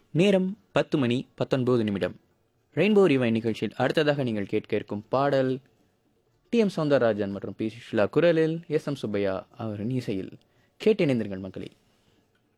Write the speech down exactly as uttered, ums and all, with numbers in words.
நேரம் பத்து மணி பத்தொன்பது நிமிடம். ரெயின்போ ரிவைன் நிகழ்ச்சியில் அடுத்ததாக நீங்கள் கேட்க இருக்கும் பாடல் டி எம் சௌந்தரராஜன் மற்றும் பி சுஷிலா குரலில் எஸ் எம் சுப்பையா அவரின் இசையில். கேட்டு இணைந்திருங்கள் மக்களே.